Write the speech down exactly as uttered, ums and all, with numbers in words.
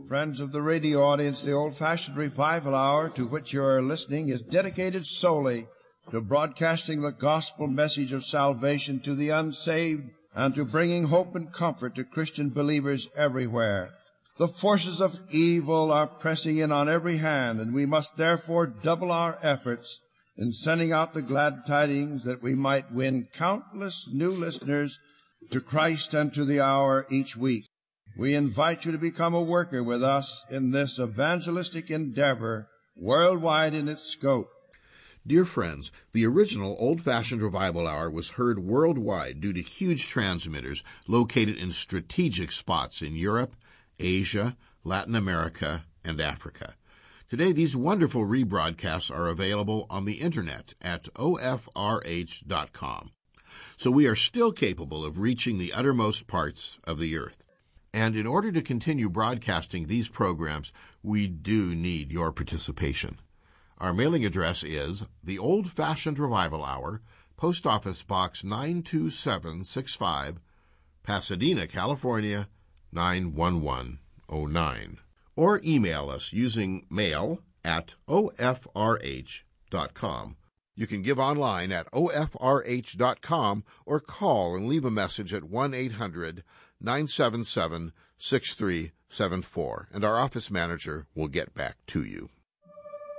Friends of the radio audience, the Old-Fashioned Revival Hour to which you are listening is dedicated solely to broadcasting the gospel message of salvation to the unsaved and to bringing hope and comfort to Christian believers everywhere. The forces of evil are pressing in on every hand, and we must therefore double our efforts in sending out the glad tidings that we might win countless new listeners to Christ and to the hour each week. We invite you to become a worker with us in this evangelistic endeavor, worldwide in its scope. Dear friends, the original Old-Fashioned Revival Hour was heard worldwide due to huge transmitters located in strategic spots in Europe, Asia, Latin America, and Africa. Today, these wonderful rebroadcasts are available on the Internet at O F R H dot com. So we are still capable of reaching the uttermost parts of the earth. And in order to continue broadcasting these programs, we do need your participation. Our mailing address is the Old-Fashioned Revival Hour, Post Office Box nine two seven six five, Pasadena, California, nine one one oh nine. Or email us using mail at O F R H dot com. You can give online at O F R H dot com or call and leave a message at one eight hundred nine seven seven six three seven four, and our office manager will get back to you.